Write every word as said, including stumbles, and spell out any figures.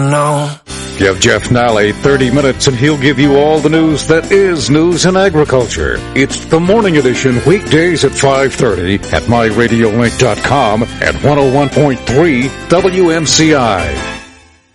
No. Give Jeff Nally thirty minutes and he'll give you all the news that is news in agriculture. It's the morning edition, weekdays at five thirty at my radio link dot com at one oh one point three W M C I.